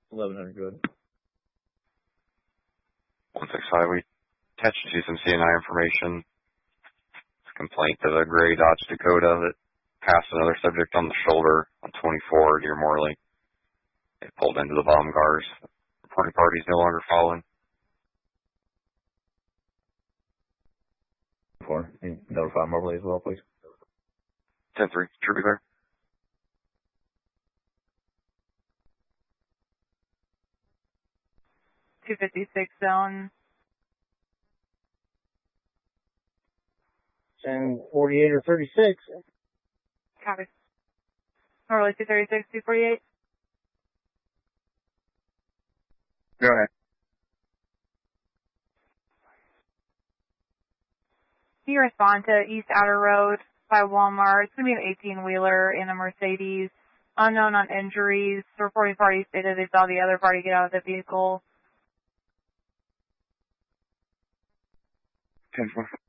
1100, good. 165, we attached to some CNI information. It's a complaint of a gray Dodge Dakota that passed another subject on the shoulder on 24 near Morley. It pulled into the bomb cars. The reporting party is no longer following. 4. Notify Morley as well, please. 10-3, should be there. .256 zone. 1048 or 36. Copy. Morley 236, 248. Go ahead. Can you respond to East Outer Road by Walmart? It's going to be an 18-wheeler in a Mercedes. Unknown on injuries. The reporting party stated they saw the other party get out of the vehicle. 10-4.